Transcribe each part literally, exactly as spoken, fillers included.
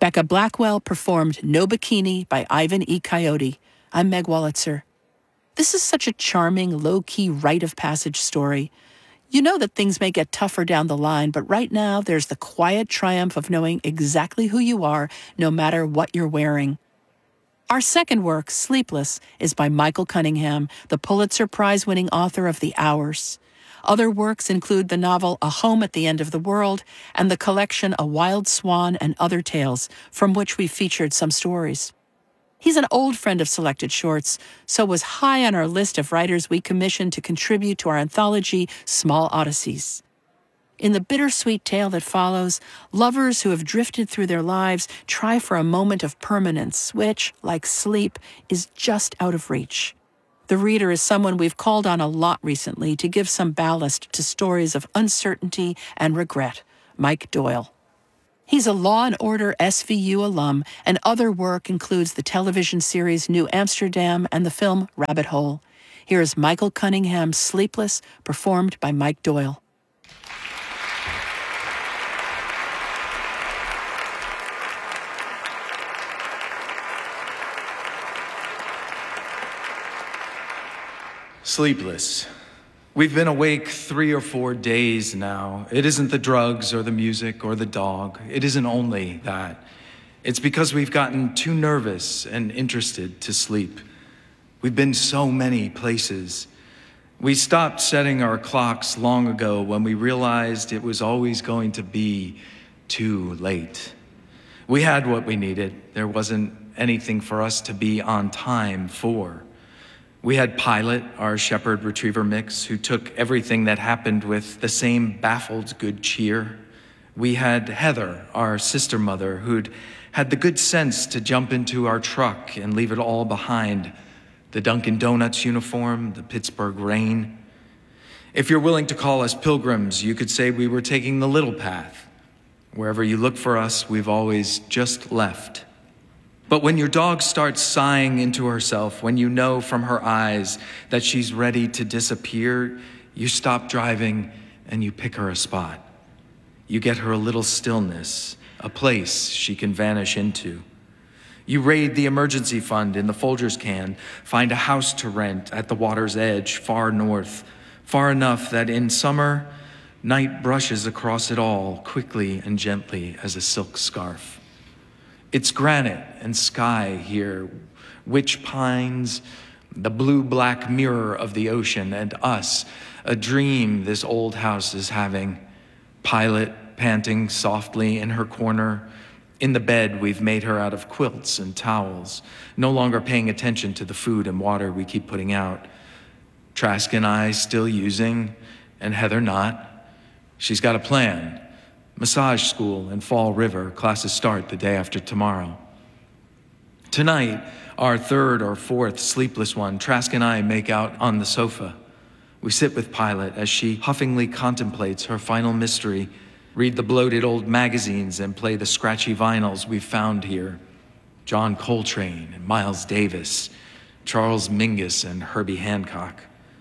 Becca Blackwell performed No Bikini by Ivan E. Coyote. I'm Meg Wolitzer. This is such a charming, low-key rite of passage story. You know that things may get tougher down the line, but right now there's the quiet triumph of knowing exactly who you are, no matter what you're wearing. Our second work, Sleepless, is by Michael Cunningham, the Pulitzer Prize-winning author of The Hours. Other works include the novel A Home at the End of the World and the collection A Wild Swan and Other Tales, from which we've featured some stories. He's an old friend of Selected Shorts, so was high on our list of writers we commissioned to contribute to our anthology, Small Odysseys. In the bittersweet tale that follows, lovers who have drifted through their lives try for a moment of permanence, which, like sleep, is just out of reach. The reader is someone we've called on a lot recently to give some ballast to stories of uncertainty and regret, Mike Doyle. He's a Law and Order S V U alum, and other work includes the television series New Amsterdam and the film Rabbit Hole. Here is Michael Cunningham's Sleepless, performed by Mike Doyle. Sleepless. We've been awake three or four days now. It isn't the drugs or the music or the dog. It isn't only that. It's because we've gotten too nervous and interested to sleep. We've been so many places. We stopped setting our clocks long ago when we realized it was always going to be too late. We had what we needed. There wasn't anything for us to be on time for. We had Pilot, our shepherd retriever mix, who took everything that happened with the same baffled good cheer. We had Heather, our sister mother, who'd had the good sense to jump into our truck and leave it all behind. The Dunkin' Donuts uniform, the Pittsburgh rain. If you're willing to call us pilgrims, you could say we were taking the little path. Wherever you look for us, we've always just left. But when your dog starts sighing into herself, when you know from her eyes that she's ready to disappear, you stop driving and you pick her a spot. You get her a little stillness, a place she can vanish into. You raid the emergency fund in the Folgers can, find a house to rent at the water's edge, far north, far enough that in summer, night brushes across it all quickly and gently as a silk scarf. It's granite and sky here, witch pines, the blue-black mirror of the ocean, and us, a dream this old house is having. Pilot panting softly in her corner. In the bed, we've made her out of quilts and towels, no longer paying attention to the food and water we keep putting out. Trask and I still using, and Heather not. She's got a plan. Massage school in Fall River. Classes start the day after tomorrow. Tonight, our third or fourth sleepless one, Trask and I make out on the sofa. We sit with Pilot as she huffingly contemplates her final mystery, read the bloated old magazines, and play the scratchy vinyls we've found here. John Coltrane and Miles Davis, Charles Mingus and Herbie Hancock.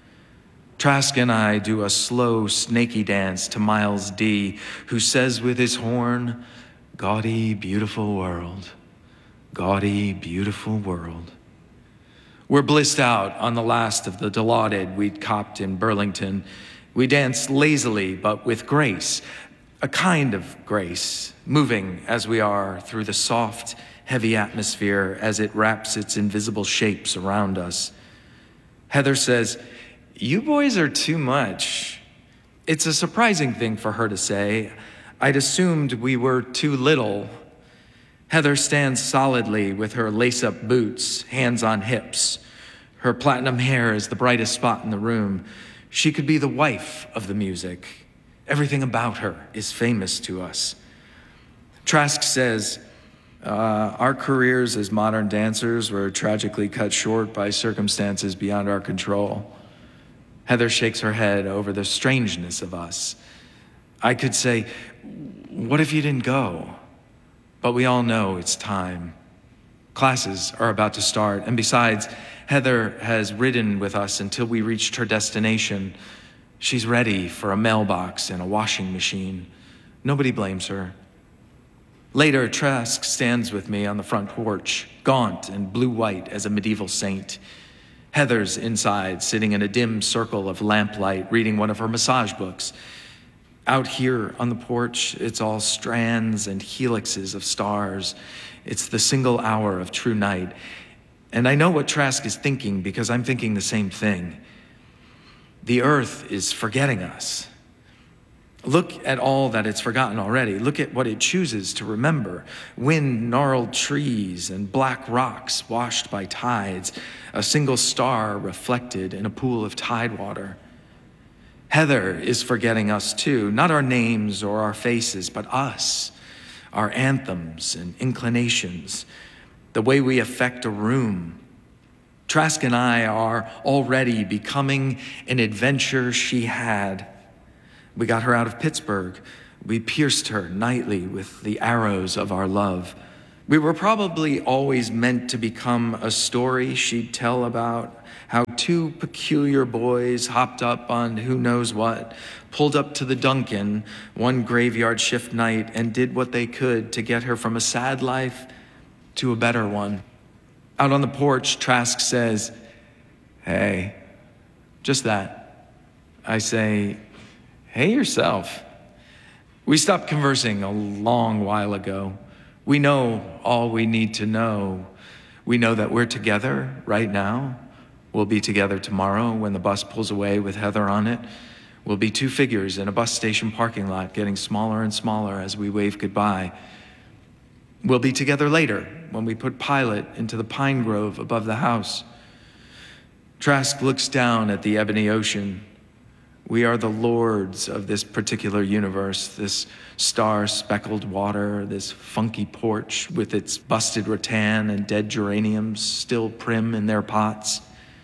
Trask and I do a slow, snaky dance to Miles D., who says with his horn, "Gaudy, beautiful world, gaudy, beautiful world." We're blissed out on the last of the Dilaudid we'd copped in Burlington. We dance lazily, but with grace, a kind of grace, moving as we are through the soft, heavy atmosphere as it wraps its invisible shapes around us. Heather says, "You boys are too much." It's a surprising thing for her to say. I'd assumed we were too little. Heather stands solidly with her lace-up boots, hands on hips. Her platinum hair is the brightest spot in the room. She could be the wife of the music. Everything about her is famous to us. Trask says, uh, our careers as modern dancers were tragically cut short by circumstances beyond our control. Heather shakes her head over the strangeness of us. I could say, what if you didn't go? But we all know it's time. Classes are about to start, and besides, Heather has ridden with us until we reached her destination. She's ready for a mailbox and a washing machine. Nobody blames her. Later, Trask stands with me on the front porch, gaunt and blue-white as a medieval saint. Heather's inside, sitting in a dim circle of lamplight, reading one of her massage books. Out here on the porch, it's all strands and helixes of stars. It's the single hour of true night. And I know what Trask is thinking because I'm thinking the same thing. The earth is forgetting us. Look at all that it's forgotten already. Look at what it chooses to remember. Wind-gnarled trees and black rocks washed by tides, a single star reflected in a pool of tide water. Heather is forgetting us too, not our names or our faces, but us, our anthems and inclinations, the way we affect a room. Trask and I are already becoming an adventure she had. We got her out of Pittsburgh. We pierced her nightly with the arrows of our love. We were probably always meant to become a story she'd tell about how two peculiar boys hopped up on who knows what, pulled up to the Duncan one graveyard shift night and did what they could to get her from a sad life to a better one. Out on the porch, Trask says, "Hey," just that. I say, "Hey yourself." We stopped conversing a long while ago. We know all we need to know. We know that we're together right now. We'll be together tomorrow when the bus pulls away with Heather on it. We'll be two figures in a bus station parking lot, getting smaller and smaller as we wave goodbye. We'll be together later when we put Pilot into the pine grove above the house. Trask looks down at the ebony ocean. We are the lords of this particular universe, this star-speckled water, this funky porch with its busted rattan and dead geraniums still prim in their pots.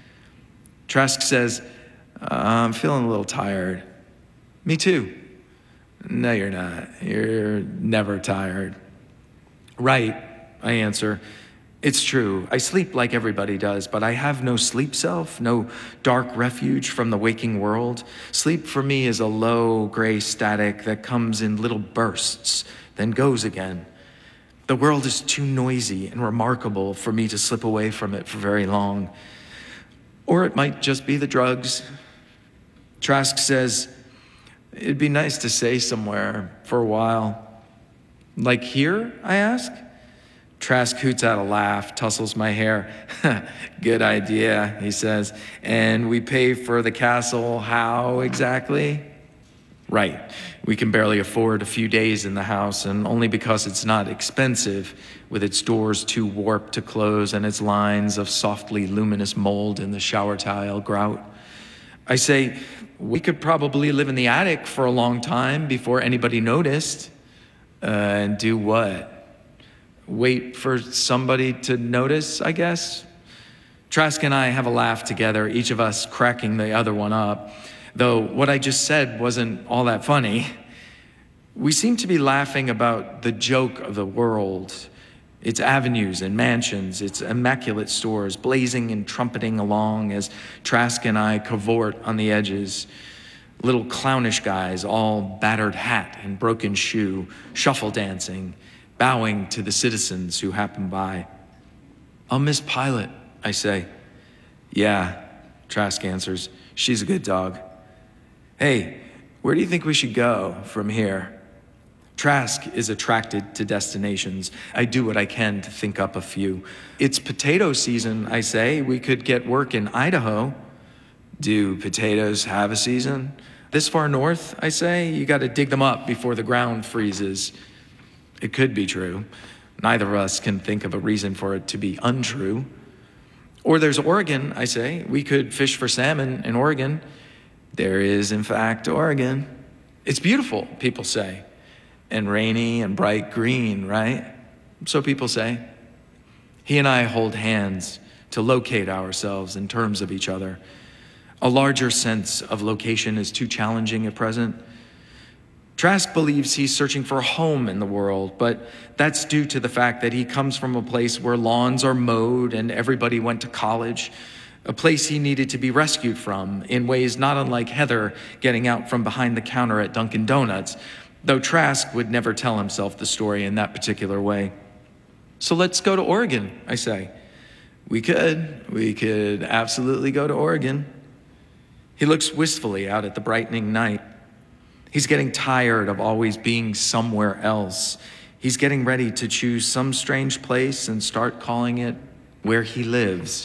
Trask says, "I'm feeling a little tired." "Me too." "No, you're not. You're never tired." "Right," I answer. "It's true. I sleep like everybody does, but I have no sleep self, no dark refuge from the waking world. Sleep for me is a low, gray static that comes in little bursts, then goes again. The world is too noisy and remarkable for me to slip away from it for very long. Or it might just be the drugs." Trask says, "It'd be nice to stay somewhere for a while." "Like here?" I ask. Trask hoots out a laugh, tussles my hair. "Good idea," he says. "And we pay for the castle how exactly?" "Right. We can barely afford a few days in the house, and only because it's not expensive, with its doors too warped to close and its lines of softly luminous mold in the shower tile grout." I say, "We could probably live in the attic for a long time before anybody noticed." Uh, and do what? Wait for somebody to notice, I guess. Trask and I have a laugh together, each of us cracking the other one up, though what I just said wasn't all that funny. We seem to be laughing about the joke of the world, its avenues and mansions, its immaculate stores, blazing and trumpeting along as Trask and I cavort on the edges. Little clownish guys, all battered hat and broken shoe, shuffle dancing, bowing to the citizens who happen by. "I'll miss Pilot," I say. "Yeah," Trask answers. "She's a good dog." "Hey, where do you think we should go from here?" Trask is attracted to destinations. I do what I can to think up a few. "It's potato season," I say. "We could get work in Idaho." "Do potatoes have a season?" "This far north," I say. "You got to dig them up before the ground freezes." It could be true. Neither of us can think of a reason for it to be untrue. "Or there's Oregon," I say. "We could fish for salmon in Oregon." There is, in fact, Oregon. "It's beautiful," people say. "And rainy and bright green, right?" So people say. He and I hold hands to locate ourselves in terms of each other. A larger sense of location is too challenging at present. Trask believes he's searching for a home in the world, but that's due to the fact that he comes from a place where lawns are mowed and everybody went to college, a place he needed to be rescued from in ways not unlike Heather getting out from behind the counter at Dunkin' Donuts. though Trask would never tell himself the story in that particular way. So let's go to Oregon, I say. We could. We could absolutely go to Oregon. He looks wistfully out at the brightening night. He's getting tired of always being somewhere else. He's getting ready to choose some strange place and start calling it where he lives.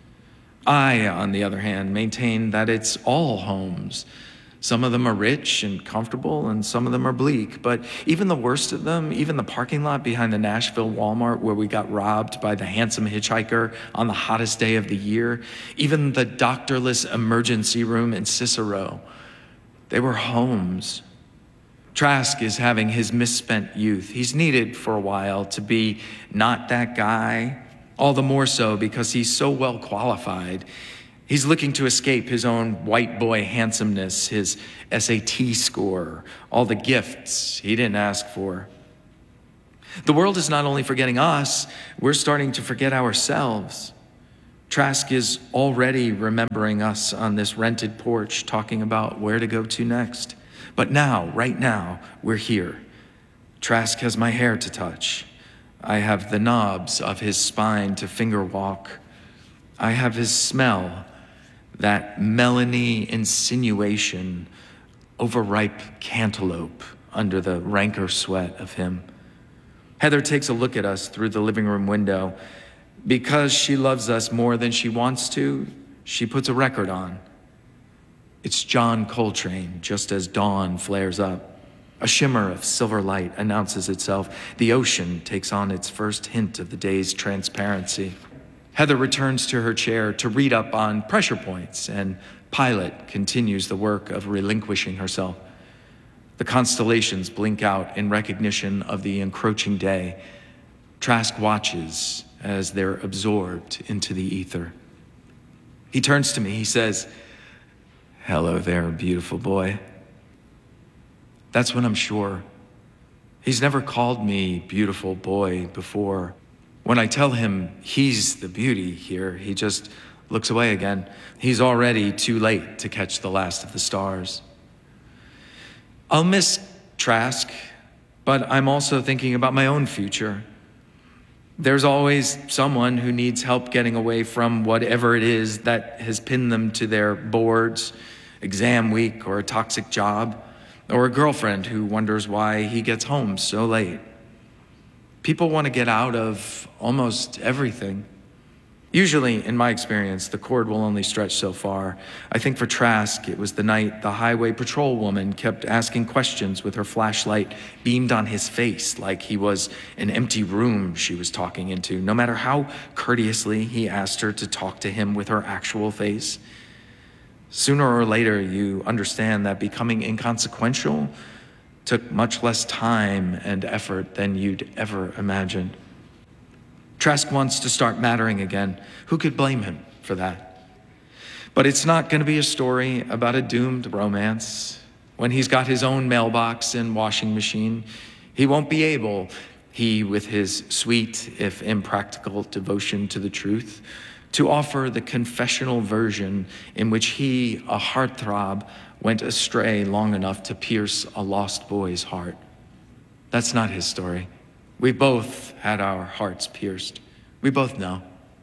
I, on the other hand, maintain that it's all homes. Some of them are rich and comfortable, and some of them are bleak. But even the worst of them, even the parking lot behind the Nashville Walmart where we got robbed by the handsome hitchhiker on the hottest day of the year, even the doctorless emergency room in Cicero, they were homes. Trask is having his misspent youth. He's needed for a while to be not that guy, all the more so because he's so well qualified. He's looking to escape his own white boy handsomeness, his S A T score, all the gifts he didn't ask for. The world is not only forgetting us, we're starting to forget ourselves. Trask is already remembering us on this rented porch, talking about where to go to next. But now, right now, we're here. Trask has my hair to touch. I have the knobs of his spine to finger walk. I have his smell, that melony insinuation, overripe cantaloupe under the rancor sweat of him. Heather takes a look at us through the living room window. Because she loves us more than she wants to, she puts a record on. It's John Coltrane, just as dawn flares up. A shimmer of silver light announces itself. The ocean takes on its first hint of the day's transparency. Heather returns to her chair to read up on pressure points, and Pilot continues the work of relinquishing herself. The constellations blink out in recognition of the encroaching day. Trask watches as they're absorbed into the ether. He turns to me, he says, "Hello there, beautiful boy." That's when I'm sure. He's never called me beautiful boy before. When I tell him he's the beauty here, he just looks away again. He's already too late to catch the last of the stars. I'll miss Trask, but I'm also thinking about my own future. There's always someone who needs help getting away from whatever it is that has pinned them to their boards, exam week, or a toxic job, or a girlfriend who wonders why he gets home so late. People want to get out of almost everything. Usually, in my experience, the cord will only stretch so far. I think for Trask, it was the night the highway patrol woman kept asking questions with her flashlight beamed on his face like he was an empty room she was talking into, no matter how courteously he asked her to talk to him with her actual face. Sooner or later, you understand that becoming inconsequential took much less time and effort than you'd ever imagined. Trask wants to start mattering again. Who could blame him for that? But it's not going to be a story about a doomed romance. When he's got his own mailbox and washing machine, he won't be able, he with his sweet, if impractical, devotion to the truth, to offer the confessional version in which he, a heartthrob, went astray long enough to pierce a lost boy's heart. That's not his story. We both had our hearts pierced. We both know.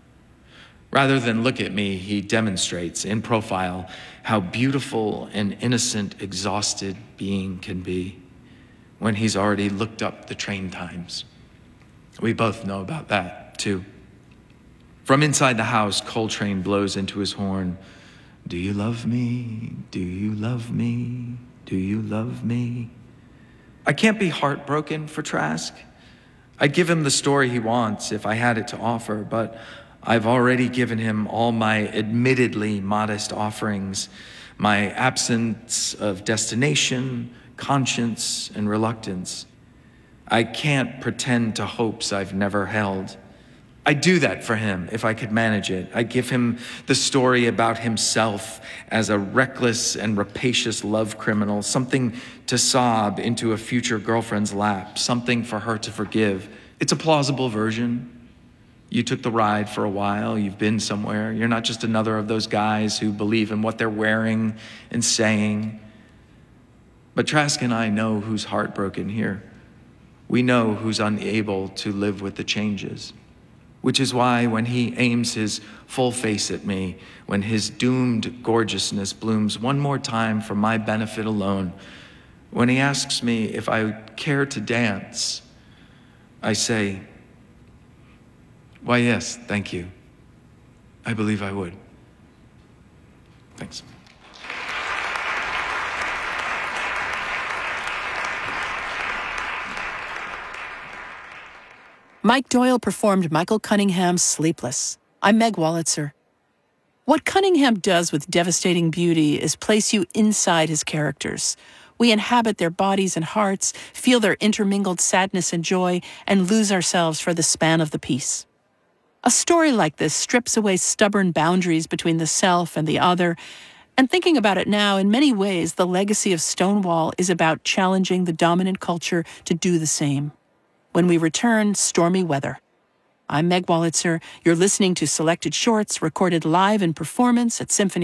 Rather than look at me, he demonstrates in profile how beautiful an innocent, exhausted being can be when he's already looked up the train times. We both know about that, too. From inside the house, Coltrane blows into his horn. Do you love me? Do you love me? Do you love me? I can't be heartbroken for Trask. I'd give him the story he wants if I had it to offer, but I've already given him all my admittedly modest offerings, my absence of destination, conscience, and reluctance. I can't pretend to hopes I've never held. I'd do that for him if I could manage it. I'd give him the story about himself as a reckless and rapacious love criminal, something to sob into a future girlfriend's lap, something for her to forgive. It's a plausible version. You took the ride for a while. You've been somewhere. You're not just another of those guys who believe in what they're wearing and saying. But Trask and I know who's heartbroken here. We know who's unable to live with the changes. Which is why when he aims his full face at me, when his doomed gorgeousness blooms one more time for my benefit alone, when he asks me if I care to dance, I say, why yes, thank you. I believe I would. Thanks. Mike Doyle performed Michael Cunningham's Sleepless. I'm Meg Wolitzer. What Cunningham does with devastating beauty is place you inside his characters. We inhabit their bodies and hearts, feel their intermingled sadness and joy, and lose ourselves for the span of the piece. A story like this strips away stubborn boundaries between the self and the other, and thinking about it now, in many ways, the legacy of Stonewall is about challenging the dominant culture to do the same. When we return, stormy weather. I'm Meg Wolitzer. You're listening to Selected Shorts recorded live in performance at Symphony